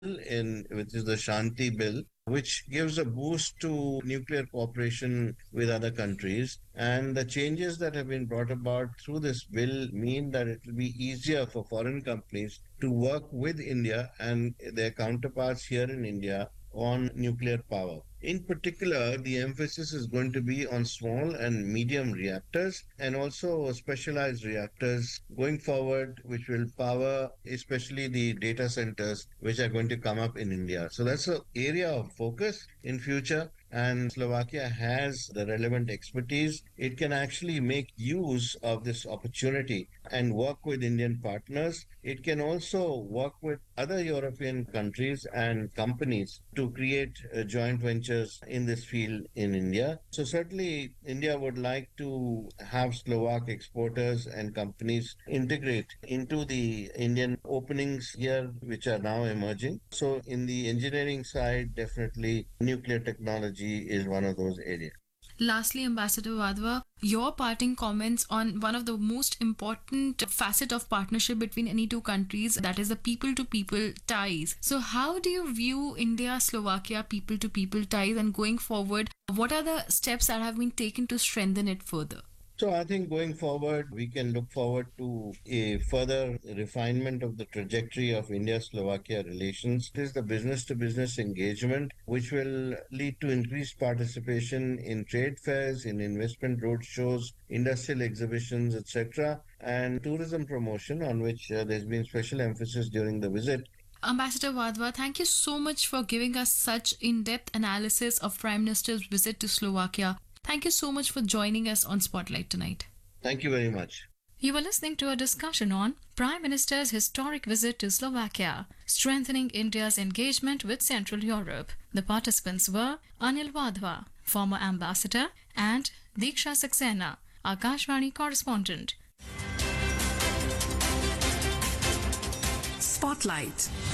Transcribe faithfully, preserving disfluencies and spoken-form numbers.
in which is the Shanti Bill, which gives a boost to nuclear cooperation with other countries. And the changes that have been brought about through this bill mean that it will be easier for foreign companies to work with India and their counterparts here in India on nuclear power. In particular, the emphasis is going to be on small and medium reactors and also specialized reactors going forward, which will power especially the data centers which are going to come up in India. So that's an area of focus in future. And Slovakia has the relevant expertise. It can actually make use of this opportunity and work with Indian partners. It can also work with other European countries and companies to create uh, joint ventures in this field in India. So certainly India would like to have Slovak exporters and companies integrate into the Indian openings here, which are now emerging. So in the engineering side, definitely nuclear technology is one of those areas. Lastly, Ambassador Wadhwa, your parting comments on one of the most important facet of partnership between any two countries, that is the people-to-people ties. So how do you view India-Slovakia people-to-people ties, and going forward, what are the steps that have been taken to strengthen it further? So I think going forward, we can look forward to a further refinement of the trajectory of India-Slovakia relations. It is the business-to-business engagement, which will lead to increased participation in trade fairs, in investment roadshows, industrial exhibitions, et cetera, and tourism promotion, on which uh, there's been special emphasis during the visit. Ambassador Wadhwa, thank you so much for giving us such in-depth analysis of Prime Minister's visit to Slovakia. Thank you so much for joining us on Spotlight tonight. Thank you very much. You were listening to a discussion on Prime Minister's historic visit to Slovakia, strengthening India's engagement with Central Europe. The participants were Anil Wadhwa, former ambassador, and Diksha Saxena, Akashvani correspondent. Spotlight.